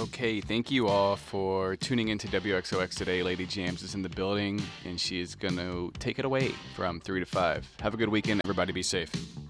Okay, thank you all for tuning into WXOX today. Lady Jams is in the building, and she is going to take it away from 3 to 5. Have a good weekend. Everybody be safe.